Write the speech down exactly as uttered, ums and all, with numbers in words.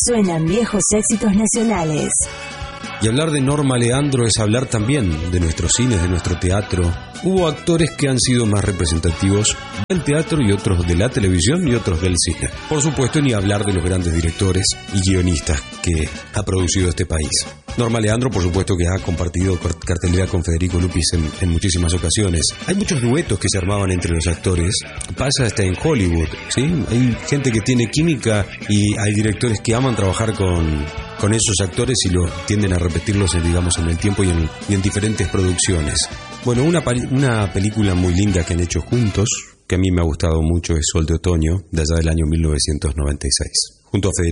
suenan viejos éxitos nacionales. Y hablar de Norma Leandro es hablar también de nuestros cines, de nuestro teatro. Hubo actores que han sido más representativos del teatro y otros de la televisión y otros del cine. Por supuesto, ni hablar de los grandes directores y guionistas que ha producido este país. Norma Leandro, por supuesto, que ha compartido cartelera con Federico Lupis en, en muchísimas ocasiones. Hay muchos duetos que se armaban entre los actores. Pasa hasta en Hollywood, ¿sí? Hay gente que tiene química y hay directores que aman trabajar con, con esos actores y lo tienden a repetirlos, digamos, en el tiempo y en, y en diferentes producciones. Bueno, una, una película muy linda que han hecho juntos, que a mí me ha gustado mucho, es Sol de Otoño, de allá del año mil novecientos noventa y seis, junto a Federico